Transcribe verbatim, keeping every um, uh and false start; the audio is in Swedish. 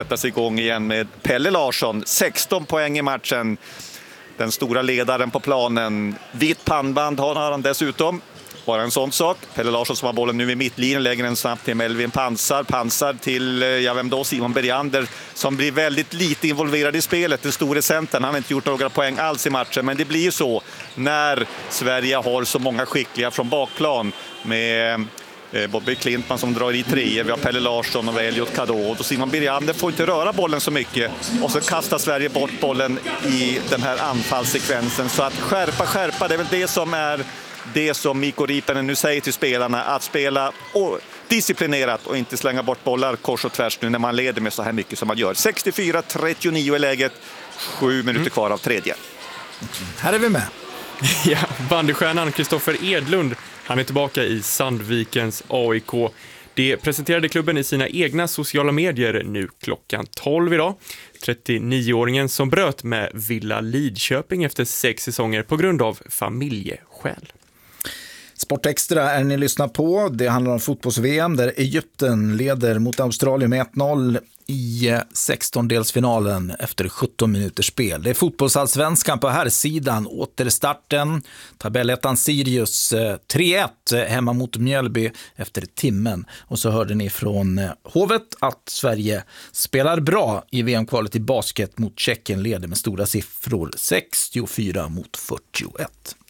Sätta sig igång igen med Pelle Larsson, sexton poäng i matchen. Den stora ledaren på planen. Vitt pannband har han dessutom. Bara en sån sak. Pelle Larsson som har bollen nu i mittlinjen lägger den snabbt till Melvin Pansar. Pansar till, ja vem då, Simon Bergander som blir väldigt lite involverad i spelet. Den store centern, han har inte gjort några poäng alls i matchen. Men det blir ju så när Sverige har så många skickliga från bakplan med Bobby Klintman som drar i tre. Vi har Pelle Larsson och Elliot Kadod. Och Simon Bergander får inte röra bollen så mycket. Och så kastar Sverige bort bollen i den här anfallssekvensen. Så att skärpa, skärpa, det är väl det som är det som Mikko Riipanen nu säger till spelarna. Att spela och disciplinerat och inte slänga bort bollar kors och tvärs nu när man leder med så här mycket som man gör. sextiofyra trettionio i läget. Sju minuter mm. kvar av tredje. Här är vi med. Ja, bandystjärnan Kristoffer Edlund, han är tillbaka i Sandvikens A I K. Det presenterade klubben i sina egna sociala medier nu klockan tolv idag. trettionioåringen som bröt med Villa Lidköping efter sex säsonger på grund av familjeskäl. Sportextra är ni lyssnar på. Det handlar om fotbolls-V M där Egypten leder mot Australien med ett noll i sextondelsfinalen efter sjutton minuters spel. Det är fotbollsallsvenskan på här sidan. Återstarten. Tabellettan Sirius tre ett hemma mot Mjölby efter timmen. Och så hörde ni från Hovet att Sverige spelar bra i V M-kvalet i basket mot Tjeckien, leder med stora siffror sextiofyra mot fyrtioett.